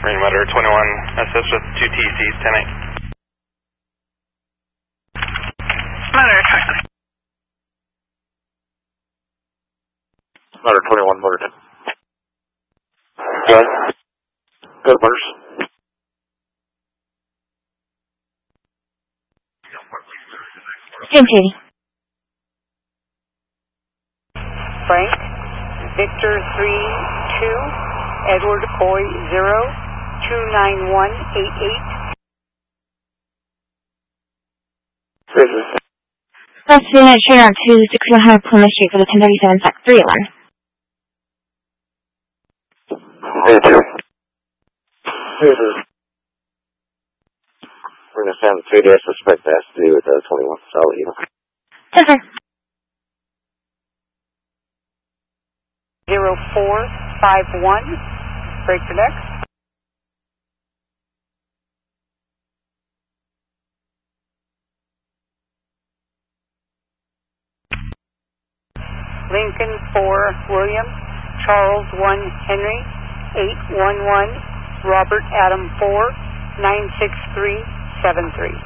Marine Motor 21, assist with 2 TCs, 10-8. Motor 21. Motor 21, Motor 10. Good. Good, Motors. James 80. Frank, Victor 32, Edward Boy 0, 29188. First unit, trainer 26100 Plymouth Street for the 1037 Sec 3 alarm. Hey, two. We're going to send 3-dash suspect that has to do with 21, so I'll let you know. Yes, sir. 0451, break for next. Lincoln 4 William, Charles 1 Henry, 811, Robert Adam 4, 96373.